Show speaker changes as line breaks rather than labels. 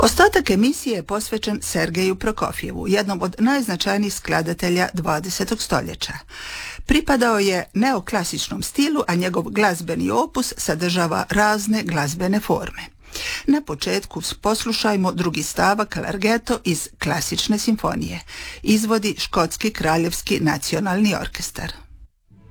Ostatak emisije je posvećen Sergeju Prokofjevu, jednom od najznačajnijih skladatelja 20. stoljeća. Pripadao je neoklasičnom stilu, a njegov glazbeni opus sadržava razne glazbene forme. Na početku poslušajmo drugi stavak Larghetto iz klasične simfonije. Izvodi Škotski kraljevski nacionalni orkestar.